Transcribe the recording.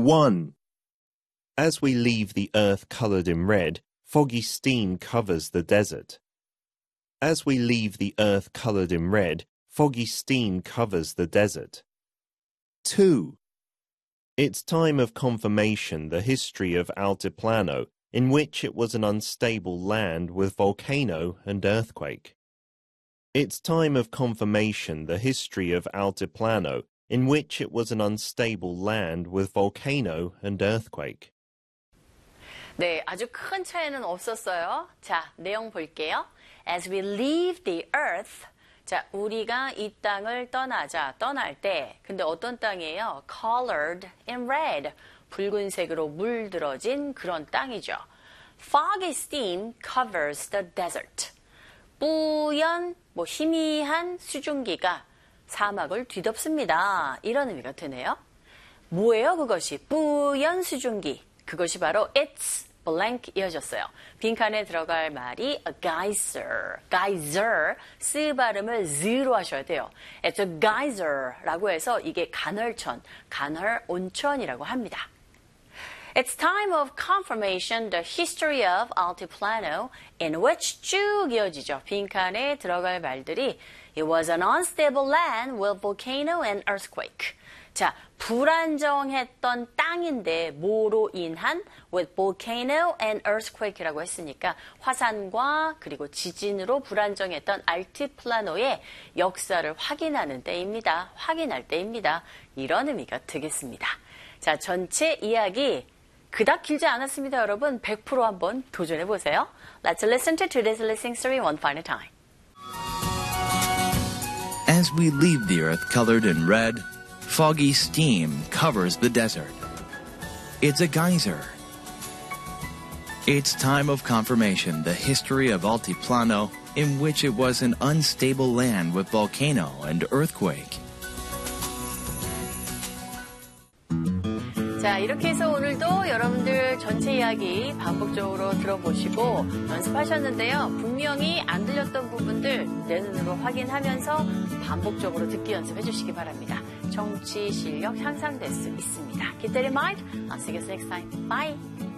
1. As we leave the earth colored in red, foggy steam covers the desert. As we leave the earth colored in red, foggy steam covers the desert. 2. It's time of confirmation the history of Altiplano, in which it was an unstable land with volcano and earthquake. It's time of confirmation the history of Altiplano, in which it was an unstable land with volcano and earthquake. 네, 아주 큰 차이는 없었어요. 자, 내용 볼게요. As we leave the earth, 자, 우리가 이 땅을 떠날 때, 근데 어떤 땅이에요? Colored in red, 붉은색으로 물들어진 그런 땅이죠. Foggy steam covers the desert. 뿌연, 희미한 수증기가 사막을 뒤덮습니다. 이런 의미가 되네요. 뭐예요, 그것이? 뿌연 수증기. 그것이 바로 it's blank 이어졌어요. 빈칸에 들어갈 말이 a geyser. geyser, 쓰 발음을 z로 하셔야 돼요. It's a geyser라고 해서 이게 간헐천, 간헐온천이라고 합니다. It's time of confirmation, the history of Altiplano, in which 쭉 이어지죠. 빈칸에 들어갈 말들이 It was an unstable land with volcano and earthquake. 자, 불안정했던 땅인데 뭐로 인한 with volcano and earthquake라고 했으니까 화산과 그리고 지진으로 불안정했던 알티플라노의 역사를 확인하는 때입니다. 확인할 때입니다. 이런 의미가 되겠습니다. 자, 전체 이야기 그닥 길지 않았습니다, 여러분. 100% 한번 도전해 보세요. Let's listen to today's listening story one final time. As we leave the earth colored in red, foggy steam covers the desert. It's a geyser. It's time of confirmation, the history of Altiplano, in which it was an unstable land with volcano and earthquake. 자, 이렇게 해서 오늘도 여러분들 전체 이야기 반복적으로 들어보시고 연습하셨는데요. 분명히 안 들렸던 부분들 내 눈으로 확인하면서 반복적으로 듣기 연습해 주시기 바랍니다. 청취 실력 향상될 수 있습니다. Keep that in mind. I'll see you guys next time. Bye!